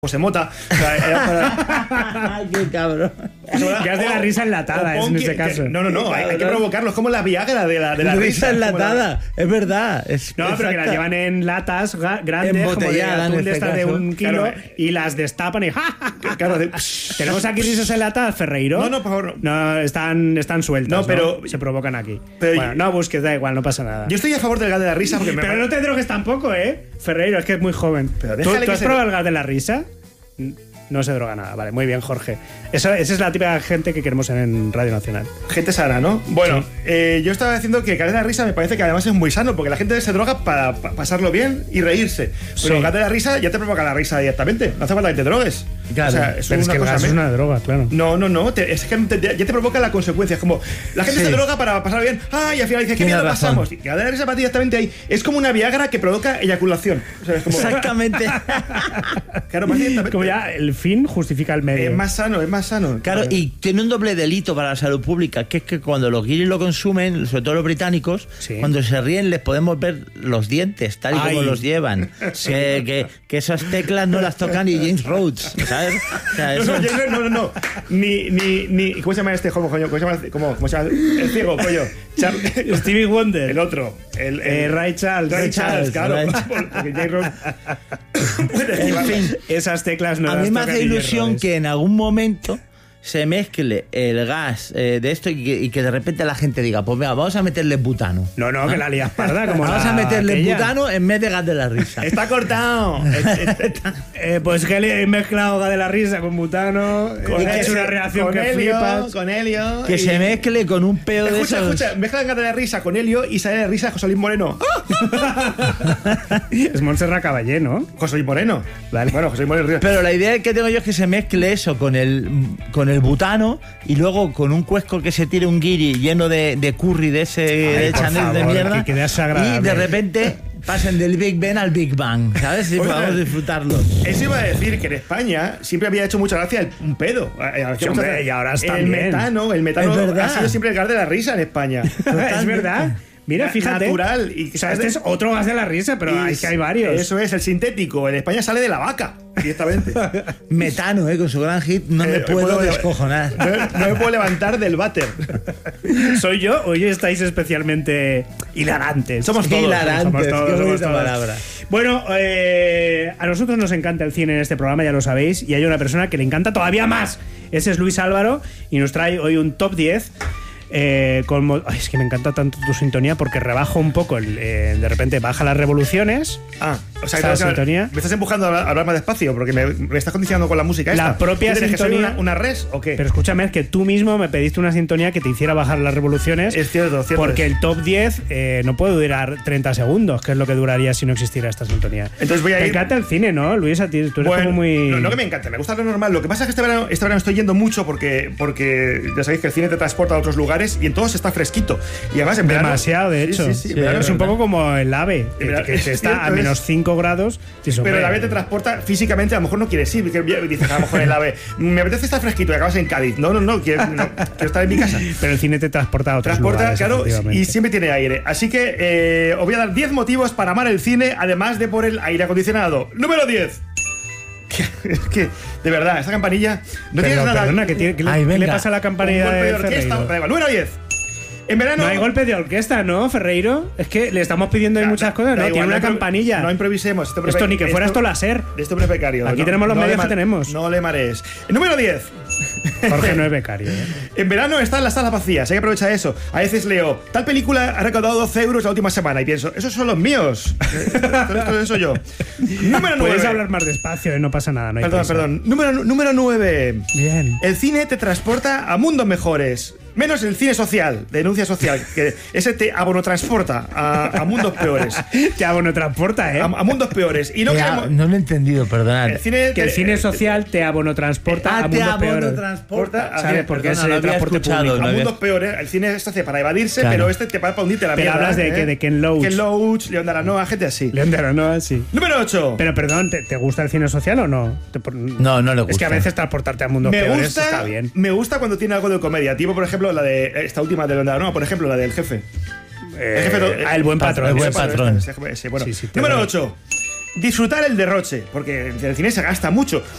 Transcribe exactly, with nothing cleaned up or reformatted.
José Mota. O sea, era para... ¡Qué cabrón! Ya es de la risa enlatada, es en ese caso. Que, no, no, no, hay, hay que provocarlo. Es como la Viagra de la, de la risa. Risa enlatada, la... es verdad. Es no, pero que la llevan en latas grandes, como de atún de estas de un kilo, claro, y las destapan y ¡ja, ja, ja! Claro, de... ¿Tenemos aquí risas enlatadas, Ferreiro? No, no, por favor. No, están, están sueltas, no, pero ¿no? Se provocan aquí. Pero bueno, no busques, da igual, no pasa nada. Yo estoy a favor del gas de la risa porque me... Pero no te drogues tampoco, ¿eh? Ferreiro, es que es muy joven. Pero ¿Tú, ¿tú has se... probado el gas de la risa? No se droga nada, vale, muy bien, Jorge. Esa, esa es la típica gente que queremos en Radio Nacional. Gente sana, ¿no? Bueno, sí. eh, yo estaba diciendo que Gas de la Risa me parece que además es muy sano, porque la gente se droga para pa pasarlo bien y reírse. Pero sí. Gas de la Risa ya te provoca la risa directamente, no hace falta que te drogues. Claro, o sea, eso es, una es que cosa, es una droga, claro. No, no, no, te, es que te, ya te provoca la consecuencia. Es como, la gente sí. se droga para pasar bien, ah, y al final dice, ¿qué miedo pasamos? Y Gas de la Risa para ti directamente ahí es como una Viagra que provoca eyaculación. O sea, es como... Exactamente. Claro, más directamente. Como ya el fin justifica el medio. Es más sano, es más sano. Claro, y tiene un doble delito para la salud pública, que es que cuando los guiris lo consumen, sobre todo los británicos, sí. cuando se ríen les podemos ver los dientes, tal y Ay. como los llevan. Sí. Que, que, que esas teclas no las tocan ni James Rhodes, ¿sabes? O sea, eso... no, no, no, no, no. Ni, ni, ni... ¿Cómo se llama este joven, coño? ¿Cómo se llama? ¿Cómo, cómo se llama? El ciego, coño. Char... Stevie Wonder. El otro. El, el... Eh, Ray Charles. Ray Charles, claro. Ray... Porque James Rhodes... En fin, esas teclas no a las mí me hace ilusión que en algún momento se mezcle el gas eh, de esto y que, y que de repente la gente diga, pues venga, vamos a meterle butano. No, no, ¿Ah? que la lías parda. Como vamos la... a meterle aquella. butano en vez de gas de la risa. Está cortado. eh, pues que le he mezclado gas de la risa con butano. Con es una reacción con que helio, flipas. Con helio. Que y... se mezcle con un peo escucha, de esos. Escucha, mezcla gas de la risa con helio y sale de risa José Luis Moreno. Es Montserrat Caballé, ¿no? José Luis Moreno. Vale. Bueno, José Luis Moreno. Pero la idea que tengo yo es que se mezcle eso con el, con el butano y luego con un cuesco que se tire un guiri lleno de, de curry de ese Ay, de Chanel favor, de mierda que y de repente pasen del Big Ben al Big Bang, ¿sabes? Si podemos disfrutarlo. Eso iba a decir que en España siempre había hecho mucha gracia el, un pedo. Sí, hombre, y ahora está el bien. metano, el metano ha sido siempre el gas de la risa en España. Es verdad. Mira, fíjate. Natural. Y, o sea, este es otro gas de la risa, pero es que hay varios. Eso es, el sintético. En España sale de la vaca, directamente. Metano, ¿eh? Con su gran hit, no eh, me puedo, puedo descojonar. No, no me puedo levantar del váter. ¿Soy yo? Hoy estáis especialmente hilarantes. Somos todos. Hilarantes, somos todos, qué somos todos. palabra. Bueno, eh, a nosotros nos encanta el cine en este programa, ya lo sabéis, y hay una persona que le encanta todavía más. Ese es Luis Álvaro, y nos trae hoy un top diez. Eh, con, ay, es que me encanta tanto tu sintonía porque rebajo un poco, el, eh, de repente baja las revoluciones. Ah, o sea, la sintonía. Me estás empujando a hablar más despacio porque me, me estás condicionando con la música esta. La propia sintonía. ¿Que soy una, una res o qué? Pero escúchame, es que tú mismo me pediste una sintonía que te hiciera bajar las revoluciones. Es cierto, cierto. Porque es. el top diez eh, no puede durar treinta segundos, que es lo que duraría si no existiera esta sintonía. Entonces voy a te ir. encanta el cine, ¿no, Luis? A ti, tú eres bueno, como muy. No, no que me encante, me gusta lo normal. Lo que pasa es que este verano, este verano estoy yendo mucho porque, porque ya sabéis que el cine te transporta a otros lugares y en todos está fresquito. Y además en verano, demasiado, de hecho. Sí, sí, sí, sí, es un poco como el AVE, que, verano, que está cierto, a menos cinco grados. Pero el AVE te transporta físicamente, a lo mejor no quieres ir. Dices, a lo mejor el AVE, me apetece estar fresquito y acabas en Cádiz. No, no, no, quiero, no, quiero estar en mi casa. Pero el cine te transporta a otros transporta, lugares. Claro, y siempre tiene aire. Así que eh, os voy a dar diez motivos para amar el cine, además de por el aire acondicionado. Número diez. Es que, de verdad, esta campanilla no tiene nada. Perdona, ¿qué, tiene, ¿qué, Ay, ¿qué le pasa a la campanilla un golpe de, de orquesta? Número diez. En verano. No hay golpe de orquesta, ¿no, Ferreiro? Es que le estamos pidiendo ahí muchas cosas, ¿no? Tiene una no campanilla. No improvisemos. Esto, esto ni que fuera esto, esto láser. Esto es becario. Aquí no, tenemos los no medios que tenemos. No le marees. Número diez. Jorge no es becario, ¿eh? En verano están las salas vacías, hay que aprovechar eso. A veces leo, tal película ha recaudado doce euros la última semana y pienso, esos son los míos. Esto eso yo. Número nueve. Puedes hablar más despacio, ¿eh? No pasa nada. No hay perdón, prisa. perdón. Número, número nueve. Bien. El cine te transporta a mundos mejores. Menos el cine social, denuncia social, que ese te abonotransporta a, a mundos peores. Te abonotransporta, ¿eh? A, a mundos peores. Y no, ha, no lo he entendido, perdonad. El cine, que te, el cine social te abonotransporta ah, a mundos te peores. Transporta, ¿Sabes? Porque perdona, es no el transporte escuchado, público. No a había... mundos peores. El cine se hace para evadirse, claro. Pero este te para para hundirte la pero mierda. Pero hablas de, ¿eh? que, de Ken Loach. Ken Loach, León de Aranoa, gente así. León de Aranoa, sí. Número ocho. Pero perdón, ¿te, ¿te gusta el cine social o no? Te, por... No, no le gusta. Es que a veces transportarte a mundos me peores gusta, está bien. Me gusta cuando tiene algo de comedia. Tipo, por ejemplo, la de esta última de León de Aranoa, por ejemplo, la del jefe. Eh, el jefe do, ah, el buen patrón. El buen patrón. Ese, ese, ese, bueno. Sí, sí, número ocho. Disfrutar el derroche, porque en el cine se gasta mucho.